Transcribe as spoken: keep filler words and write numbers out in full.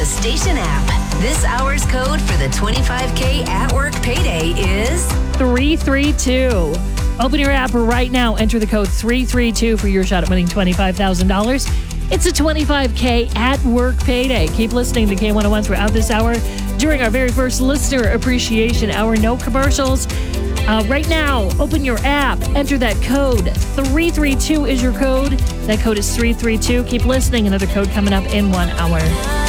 the station app. This hour's code for the twenty-five K at work payday is three three two. Open your app right now. Enter the code three three two for your shot at winning twenty-five thousand dollars. It's a twenty-five K at work payday. Keep listening to K one oh one throughout this hour during our very first listener appreciation hour. No commercials. Uh, right now, open your app. Enter that code. three three two is your code. That code is three three two. Keep listening. Another code coming up in one hour.